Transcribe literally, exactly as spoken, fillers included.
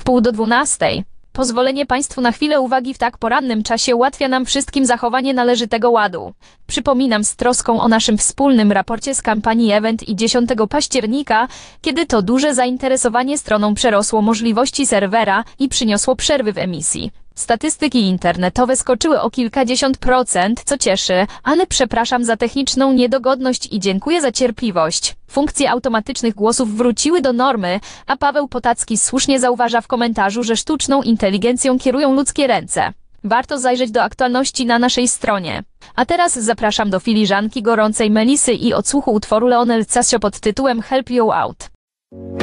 pół do dwunastej. Pozwolenie Państwu na chwilę uwagi w tak porannym czasie ułatwia nam wszystkim zachowanie należytego ładu. Przypominam z troską o naszym wspólnym raporcie z kampanii Event i dziesiątego października, kiedy to duże zainteresowanie stroną przerosło możliwości serwera i przyniosło przerwy w emisji. Statystyki internetowe skoczyły o kilkadziesiąt procent, co cieszy, ale przepraszam za techniczną niedogodność i dziękuję za cierpliwość. Funkcje automatycznych głosów wróciły do normy, a Paweł Potacki słusznie zauważa w komentarzu, że sztuczną inteligencją kierują ludzkie ręce. Warto zajrzeć do aktualności na naszej stronie. A teraz zapraszam do filiżanki gorącej melisy i odsłuchu utworu Leonel Casio pod tytułem Help You Out.